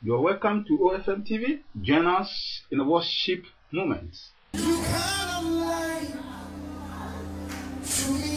You're welcome to OFM TV. Join us in a worship moment. You come alive.